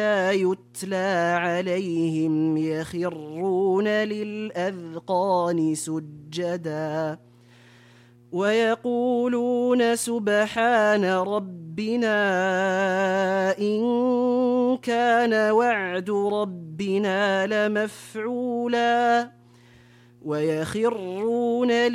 إذا يتلى عليهم يخرون للأذقان سجدا ويقولون سبحان ربنا إن كان وعد ربنا لمفعولا ويخرون